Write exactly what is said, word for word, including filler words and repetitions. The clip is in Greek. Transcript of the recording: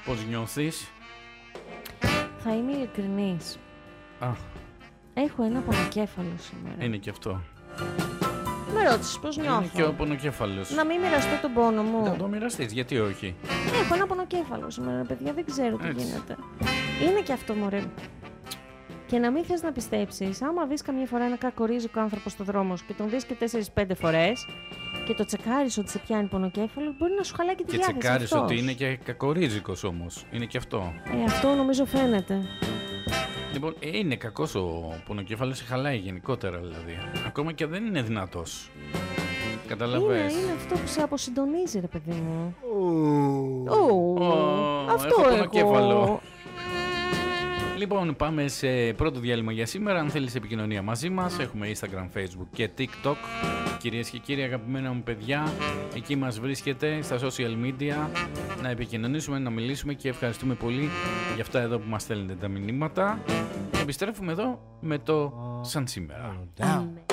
Πώς νιώθεις? Θα είμαι ειλικρινής. Α, Έχω ένα πονοκέφαλο σήμερα. είναι και αυτό. Με ρώτησες πώς νιώθω. Είναι και ο πονοκέφαλος. Να μην μοιραστώ τον πόνο μου. Να το μοιραστείς, γιατί όχι? Έχω ένα πονοκέφαλο σήμερα, παιδιά, δεν ξέρω τι Έτσι. γίνεται. Είναι και αυτό, μωρέ. Και να μην θες να πιστέψεις, άμα δεις καμιά φορά ένα κακορίζικο άνθρωπο στο δρόμο σου και τον δεις και τέσσερις πέντε φορές και το τσεκάρεις ότι σε πιάνει πονοκέφαλο, μπορεί να σου χαλάει και τη Και διάθεση. τσεκάρεις αυτός. ότι είναι και κακορίζικος όμως. Είναι και αυτό. Ε, αυτό νομίζω φαίνεται. Λοιπόν, ε, είναι κακός ο πονοκέφαλος, σε χαλάει γενικότερα δηλαδή. Ακόμα και δεν είναι δυνατός. Είναι, Καταλαβες. είναι αυτό που σε αποσυντονίζει, ρε παιδί μου. Ου, Ω, αυτό έχω έχω. πονοκέφαλο. Λοιπόν, πάμε σε πρώτο διάλειμμα για σήμερα. Αν θέλεις επικοινωνία μαζί μας, έχουμε Instagram, Facebook και TikTok. Κυρίες και κύριοι, αγαπημένα μου παιδιά, εκεί μας βρίσκεται στα social media. Να επικοινωνήσουμε, να μιλήσουμε και ευχαριστούμε πολύ για αυτά εδώ που μας στέλνετε τα μηνύματα. Επιστρέφουμε εδώ με το σαν σήμερα. Down.